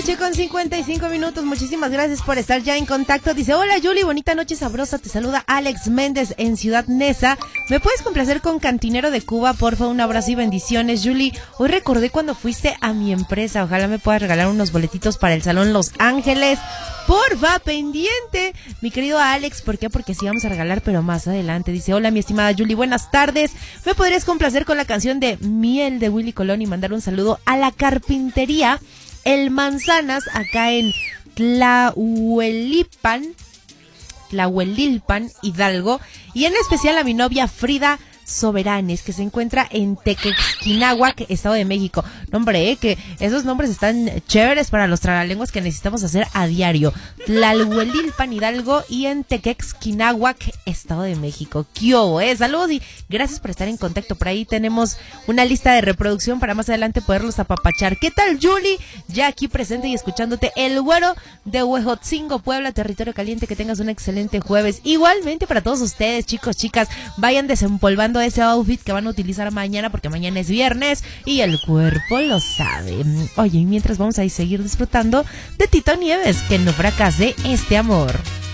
noche con 55 minutos. Muchísimas gracias por estar ya en contacto. Dice, hola Yuli, bonita noche sabrosa. Te saluda Alex Méndez en Ciudad Neza. ¿Me puedes complacer con Cantinero de Cuba? Porfa, un abrazo y bendiciones. Yuli, hoy recordé cuando fuiste a mi empresa. Ojalá me puedas regalar unos boletitos para el Salón Los Ángeles. Porfa, pendiente, mi querido Alex. ¿Por qué? Porque sí vamos a regalar, pero más adelante. Dice, hola mi estimada Yuli, buenas tardes. ¿Me podrías complacer con la canción de Miel de Willy Colón y mandar un saludo a la carpintería El Manzanas acá en Tlahuelilpan, Hidalgo, y en especial a mi novia Frida Soberanes, que se encuentra en Tequexquinahuac, Estado de México? No, hombre, que esos nombres están chéveres para los tragalenguas que necesitamos hacer a diario. Tlahuelilpan, Hidalgo, y en Tequexquinahuac, Estado de México. ¿Qué hubo, saludos y gracias por estar en contacto. Por ahí tenemos una lista de reproducción para más adelante poderlos apapachar. ¿Qué tal, Yuli? Ya aquí presente y escuchándote, el güero de Huejotzingo, Puebla, territorio caliente. Que tengas un excelente jueves. Igualmente para todos ustedes, chicos, chicas, vayan desempolvando ese outfit que van a utilizar mañana, porque mañana es viernes y el cuerpo lo sabe. Oye, y mientras vamos a seguir disfrutando de Tito Nieves, que no fracase este amor.